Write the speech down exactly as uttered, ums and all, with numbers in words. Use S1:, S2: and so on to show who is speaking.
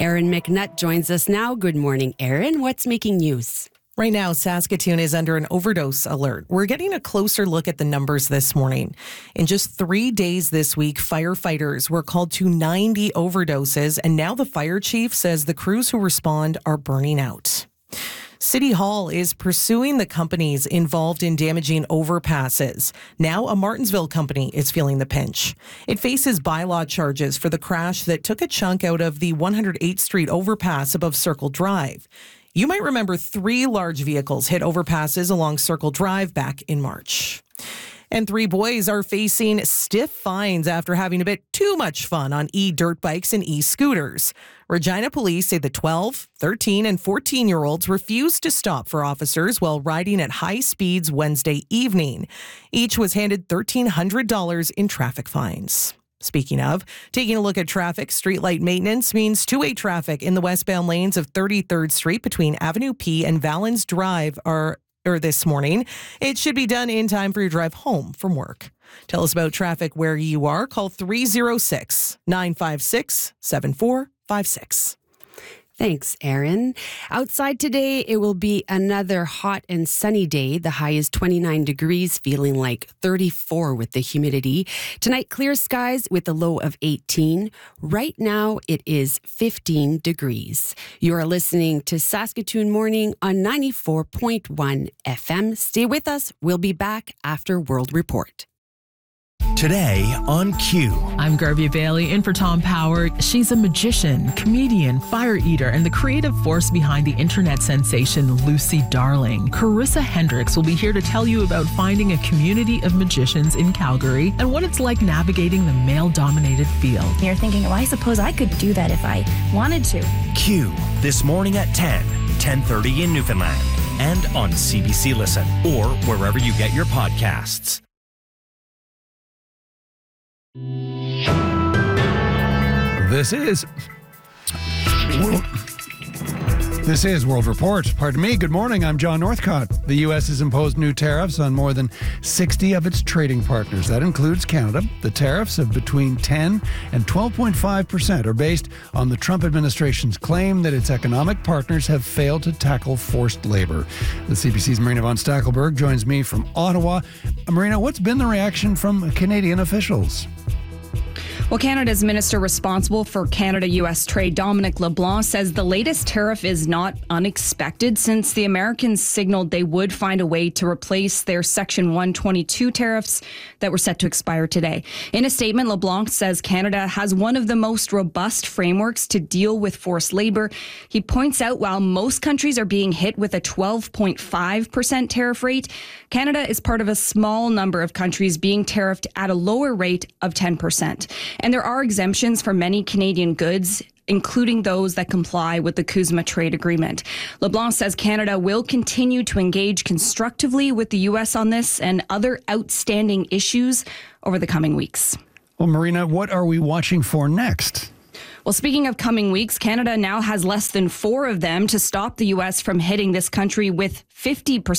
S1: Aaron McNutt joins us now. Good morning, Aaron. What's making news?
S2: Right now, Saskatoon is under an overdose alert. We're getting a closer look at the numbers this morning. In just three days this week, firefighters were called to ninety overdoses, and now the fire chief says the crews who respond are burning out. City Hall is pursuing the companies involved in damaging overpasses. Now a Martensville company is feeling the pinch. It faces bylaw charges for the crash that took a chunk out of the one hundred eighth Street overpass above Circle Drive. You might remember three large vehicles hit overpasses along Circle Drive back in March. And three boys are facing stiff fines after having a bit too much fun on e-dirt bikes and e-scooters. Regina police say the twelve, thirteen, and fourteen-year-olds refused to stop for officers while riding at high speeds Wednesday evening. Each was handed one thousand three hundred dollars in traffic fines. Speaking of, taking a look at traffic, streetlight maintenance means two-way traffic in the westbound lanes of thirty-third Street between Avenue P and Valens Drive are or this morning. It should be done in time for your drive home from work. Tell us about traffic where you are. Call three oh six, nine five six, seven four five six.
S1: Thanks, Aaron. Outside today, it will be another hot and sunny day. The high is twenty-nine degrees, feeling like thirty-four with the humidity. Tonight, clear skies with a low of eighteen. Right now, it is fifteen degrees. You are listening to Saskatoon Morning on ninety-four point one F M. Stay with us. We'll be back after World Report.
S3: Today on Q.
S4: I'm Garvey Bailey, in for Tom Power. She's a magician, comedian, fire eater, and the creative force behind the internet sensation Lucy Darling. Carissa Hendricks will be here to tell you about finding a community of magicians in Calgary and what it's like navigating the male-dominated field.
S5: You're thinking, well, I suppose I could do that if I wanted to.
S3: Q, this morning at ten, ten thirty in Newfoundland, and on C B C Listen, or wherever you get your podcasts.
S6: This is World, this is World Report. Pardon me. Good morning. I'm John Northcott. The U S has imposed new tariffs on more than sixty of its trading partners. That includes Canada. The tariffs of between ten and twelve point five percent are based on the Trump administration's claim that its economic partners have failed to tackle forced labor. The C B C's Marina von Stackelberg joins me from Ottawa. Marina, what's been the reaction from Canadian officials?
S7: Well, Canada's minister responsible for Canada-U S trade, Dominic LeBlanc, says the latest tariff is not unexpected since the Americans signaled they would find a way to replace their Section one twenty-two tariffs that were set to expire today. In a statement, LeBlanc says Canada has one of the most robust frameworks to deal with forced labor. He points out while most countries are being hit with a twelve point five percent tariff rate, Canada is part of a small number of countries being tariffed at a lower rate of ten percent. And there are exemptions for many Canadian goods, including those that comply with the CUSMA trade agreement. LeBlanc says Canada will continue to engage constructively with the U S on this and other outstanding issues over the coming weeks.
S6: Well, Marina, what are we watching for next?
S7: Well, speaking of coming weeks, Canada now has less than four of them to stop the U S from hitting this country with fifty percent